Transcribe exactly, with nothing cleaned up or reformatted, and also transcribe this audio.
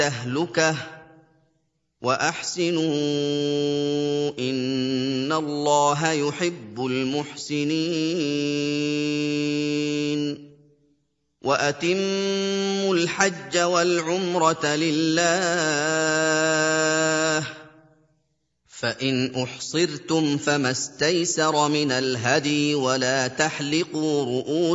التهلكة وأحسنوا إن الله يحب المحسنين وأتموا الحج والعمرة لله فإن أحصرتم فما استيسر من الهدي ولا تحلقوا رؤوسكم